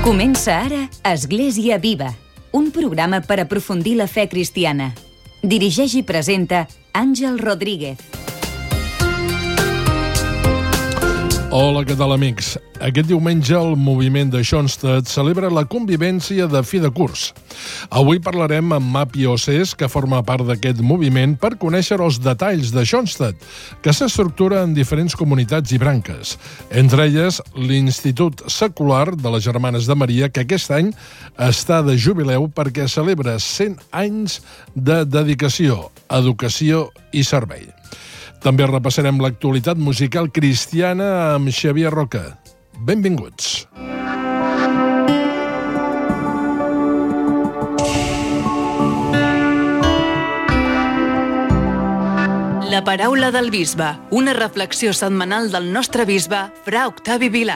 Comença ara Església Viva, un programa per aprofundir la fe cristiana. Dirigeix i presenta Àngel Rodríguez. Hola, què tal, amics? Aquest diumenge el moviment de Schoenstatt celebra la convivència de fi de curs. Avui parlarem amb Mapi Ossés, que forma part d'aquest moviment, per conèixer els detalls de Schoenstatt, que s'estructura en diferents comunitats i branques. Entre elles, l'Institut Secular de les Germanes de Maria, que aquest any està de jubileu perquè celebra 100 anys de dedicació, educació i servei. També repassarem l'actualitat musical cristiana amb Xavier Roca. Benvinguts. La paraula del bisbe, una reflexió setmanal del nostre bisbe, fra Octavi Vilà.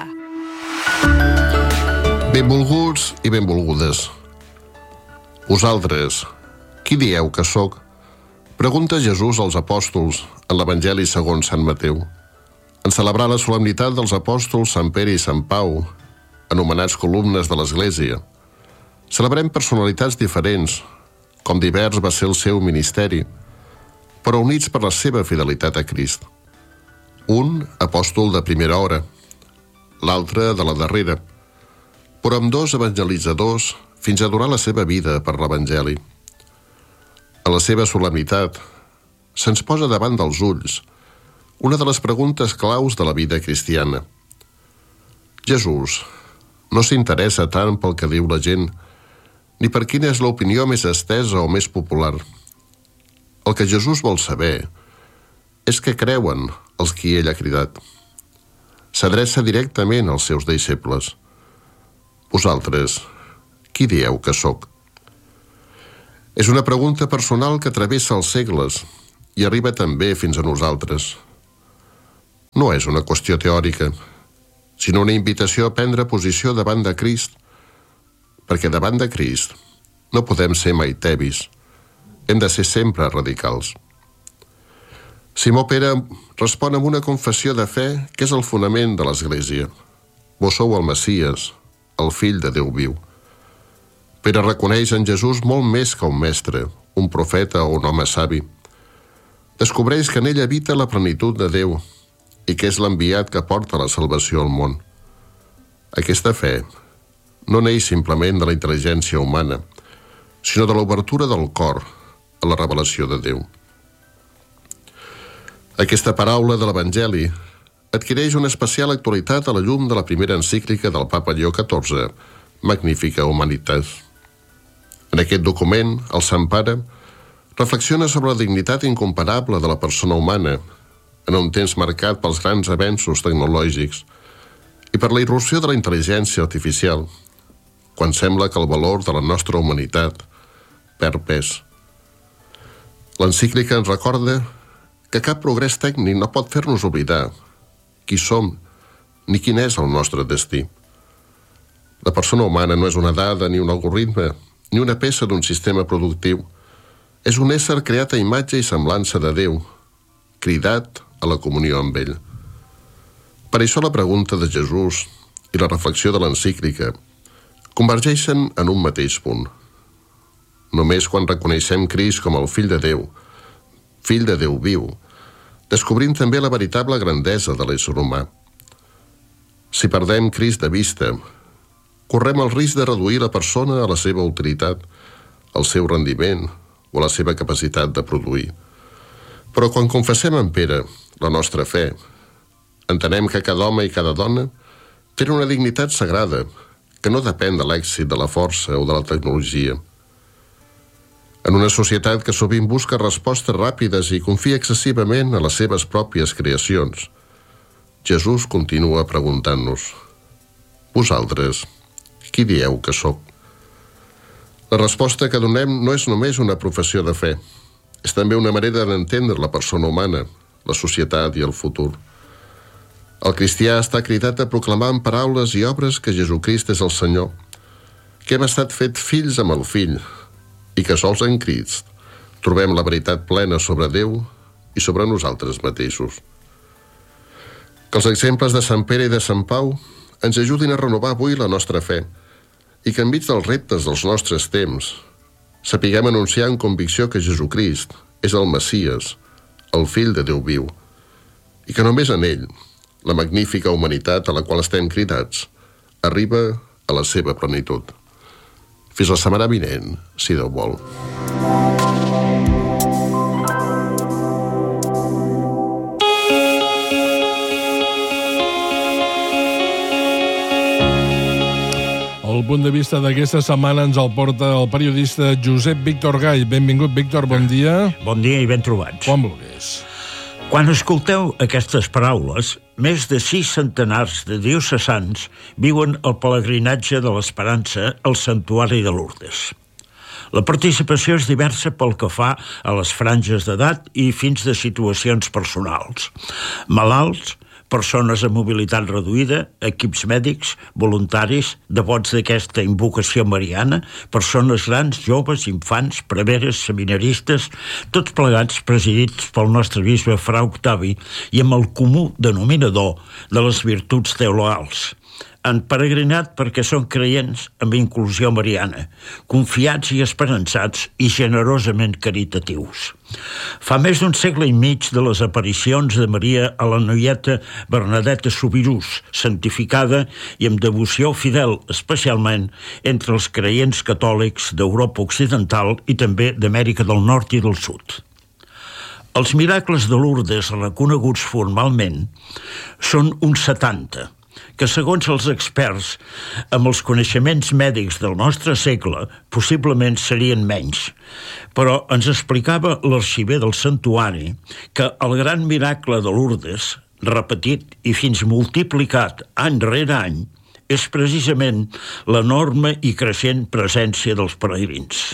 Benvolguts i benvolgudes. Vosaltres, qui dieu que sóc? Pregunta Jesús als apòstols en l'Evangeli segons Sant Mateu. En celebrar la solemnitat dels apòstols Sant Pere i Sant Pau, anomenats columnes de l'Església, celebrem personalitats diferents, com divers va ser el seu ministeri, però units per la seva fidelitat a Crist. Un, apòstol de primera hora, l'altre de la darrera, però ambdós evangelitzadors fins a donar la seva vida per l'Evangeli. A la seva solemnitat, se'ns posa davant dels ulls una de les preguntes claus de la vida cristiana. Jesús no s'interessa tant pel que diu la gent, ni per quina és l'opinió més estesa o més popular. El que Jesús vol saber és que creuen els qui ell ha cridat. S'adreça directament als seus deixebles. Vosaltres, qui dieu que sóc? És una pregunta personal que travessa els segles i arriba també fins a nosaltres. No és una qüestió teòrica, sinó una invitació a prendre posició davant de Crist, perquè davant de Crist no podem ser mai tebis, hem de ser sempre radicals. Simó Pere respon amb una confessió de fe que és el fonament de l'Església. Vós sou el Messies, el Fill de Déu viu. Pere reconeix en Jesús molt més que un mestre, un profeta o un home savi. Descobreix que en ell habita la plenitud de Déu i que és l'enviat que porta la salvació al món. Aquesta fe no neix simplement de la intel·ligència humana, sinó de l'obertura del cor a la revelació de Déu. Aquesta paraula de l'Evangeli adquireix una especial actualitat a la llum de la primera encíclica del Papa Lleó XIV, Magnificat Humanitas. En aquest document, el Sant Pare reflexiona sobre la dignitat incomparable de la persona humana en un temps marcat pels grans avenços tecnològics i per la irrupció de la intel·ligència artificial, quan sembla que el valor de la nostra humanitat perd pes. L'encíclica ens recorda que cap progrés tècnic no pot fer-nos oblidar qui som ni quin és el nostre destí. La persona humana no és una dada ni un algoritme, ni una peça d'un sistema productiu. És un ésser creat a imatge i semblança de Déu, cridat a la comunió amb ell. Per això la pregunta de Jesús i la reflexió de l'encíclica convergeixen en un mateix punt. Només quan reconeixem Crist com el Fill de Déu viu, descobrim també la veritable grandesa de l'ésser humà. Si perdem Crist de vista, correm el risc de reduir la persona a la seva utilitat, al seu rendiment o a la seva capacitat de produir. Però quan confessem en Pere la nostra fe, entenem que cada home i cada dona tenen una dignitat sagrada que no depèn de l'èxit de la força o de la tecnologia. En una societat que sovint busca respostes ràpides i confia excessivament en les seves pròpies creacions, Jesús continua preguntant-nos: vosaltres, qui dieu que sóc? La resposta que donem no és només una professió de fe, és també una manera d'entendre la persona humana, la societat i el futur. El cristià està cridat a proclamar en paraules i obres que Jesucrist és el Senyor, que hem estat fet fills amb el Fill i que sols en Crist trobem la veritat plena sobre Déu i sobre nosaltres mateixos. Que els exemples de Sant Pere i de Sant Pau ens ajudin a renovar avui la nostra fe, i que enmig dels reptes dels nostres temps sapiguem anunciar amb convicció que Jesucrist és el Messies, el Fill de Déu viu, i que només en ell, la magnífica humanitat a la qual estem cridats, arriba a la seva plenitud. Fins la setmana vinent, si Déu vol. El punt de vista d'aquesta setmana ens el porta el periodista Josep Víctor Gall. Benvingut, Víctor, bon dia. Bon dia i ben trobats. Quan vulguis. Quan escolteu aquestes paraules, més de 6 centenars de diocesans viuen el pelegrinatge de l'Esperança al Santuari de Lourdes. La participació és diversa pel que fa a les franges d'edat i fins de situacions personals. Malalts, persones amb mobilitat reduïda, equips mèdics, voluntaris, devots d'aquesta invocació mariana, persones grans, joves, infants, preveres, seminaristes, tots plegats presidits pel nostre bisbe Fra Octavi i amb el comú denominador de les virtuts teologals. Han peregrinat perquè són creients amb inclusió mariana, confiats i esperançats i generosament caritatius. Fa més d'un segle i mig de les aparicions de Maria a la noieta Bernadeta Subirús, santificada i amb devoció fidel, especialment entre els creients catòlics d'Europa Occidental i també d'Amèrica del Nord i del Sud. Els miracles de Lourdes reconeguts formalment són uns 70, que segons els experts, amb els coneixements mèdics del nostre segle, possiblement serien menys. Però ens explicava l'arxiver del santuari que el gran miracle de Lourdes, repetit i fins multiplicat any rere any, és precisament l'enorme i creixent presència dels peregrins.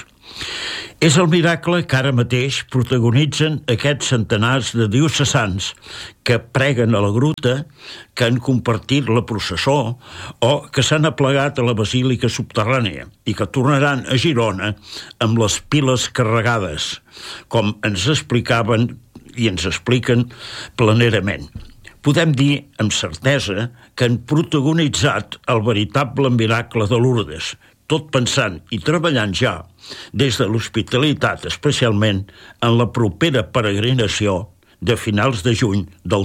És el miracle que ara mateix protagonitzen aquests centenars de diocesans que preguen a la gruta, que han compartit la processó o que s'han aplegat a la basílica subterrània i que tornaran a Girona amb les piles carregades, com ens explicaven i ens expliquen planerament. Podem dir amb certesa que han protagonitzat el veritable miracle de Lourdes, tot pensant i treballant ja des de l'hospitalitat, especialment en la propera peregrinació de finals de juny del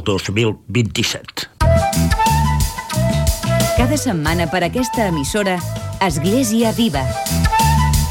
2027. Cada setmana per aquesta emissora, Església Viva.